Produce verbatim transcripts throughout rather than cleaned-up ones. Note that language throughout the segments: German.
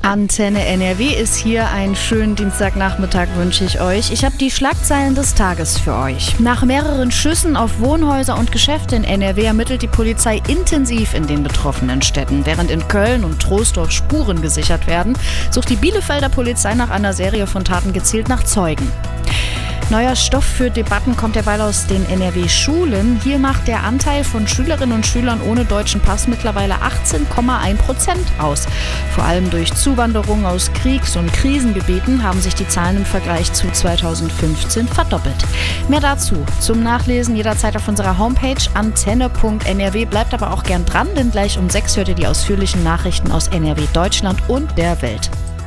Antenne N R W ist hier. Einen schönen Dienstagnachmittag wünsche ich euch. Ich habe die Schlagzeilen des Tages für euch. Nach mehreren Schüssen auf Wohnhäuser und Geschäfte in N R W ermittelt die Polizei intensiv in den betroffenen Städten. Während in Köln und Troisdorf Spuren gesichert werden, sucht die Bielefelder Polizei nach einer Serie von Taten gezielt nach Zeugen. Neuer Stoff für Debatten kommt derweil aus den N R W-Schulen. Hier macht der Anteil von Schülerinnen und Schülern ohne deutschen Pass mittlerweile achtzehn Komma eins Prozent aus. Vor allem durch Zuwanderung aus Kriegs- und Krisengebieten haben sich die Zahlen im Vergleich zu zweitausendfünfzehn verdoppelt. Mehr dazu zum Nachlesen jederzeit auf unserer Homepage antenne punkt n r w. Bleibt aber auch gern dran, denn gleich um sechs hört ihr die ausführlichen Nachrichten aus N R W, Deutschland und der Welt.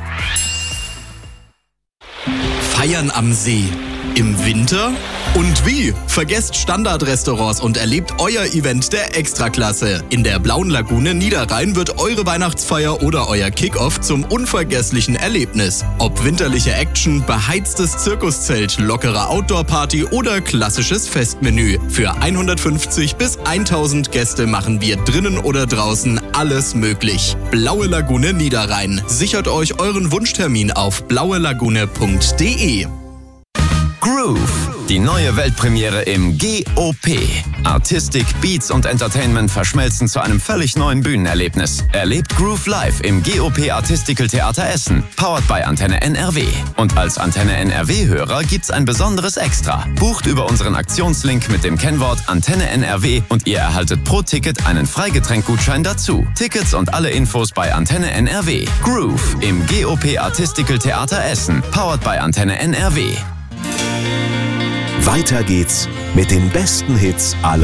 Feiern am See. Im Winter? Und wie? Vergesst Standardrestaurants und erlebt euer Event der Extraklasse. In der Blauen Lagune Niederrhein wird eure Weihnachtsfeier oder euer Kickoff zum unvergesslichen Erlebnis. Ob winterliche Action, beheiztes Zirkuszelt, lockere Outdoor-Party oder klassisches Festmenü. Für hundertfünfzig bis tausend Gäste machen wir drinnen oder draußen alles möglich. Blaue Lagune Niederrhein. Sichert euch euren Wunschtermin auf blaue lagune punkt d e. Groove, die neue Weltpremiere im G O P. Artistik, Beats und Entertainment verschmelzen zu einem völlig neuen Bühnenerlebnis. Erlebt Groove live im G O P Artistical Theater Essen, powered by Antenne N R W. Und als Antenne N R W-Hörer gibt's ein besonderes Extra. Bucht über unseren Aktionslink mit dem Kennwort Antenne N R W und ihr erhaltet pro Ticket einen Freigetränkgutschein dazu. Tickets und alle Infos bei Antenne N R W. Groove im G O P Artistical Theater Essen, powered by Antenne N R W. Weiter geht's mit den besten Hits aller